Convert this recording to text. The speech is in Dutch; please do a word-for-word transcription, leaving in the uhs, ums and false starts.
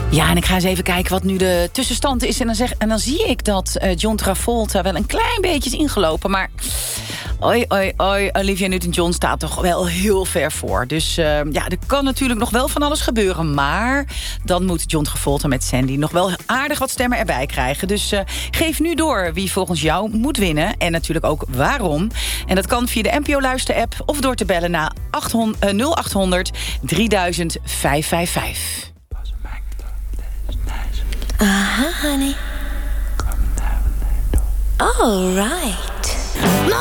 Ja, en ik ga eens even kijken wat nu de tussenstand is. En dan, zeg, en dan zie ik dat uh, John Travolta wel een klein beetje is ingelopen. Maar oi, oi, oi, Olivia Newton-John staat toch wel heel ver voor. Dus uh, ja, er kan natuurlijk nog wel van alles gebeuren. Maar dan moet John Travolta met Sandy nog wel aardig wat stemmen erbij krijgen. Dus uh, geef nu door wie volgens jou moet winnen. En natuurlijk ook waarom. En dat kan via de N P O-luister-app of door te bellen naar nul acht honderd drieduizend vijfhonderdvijfenvijftig. Uh-huh, honey. All right.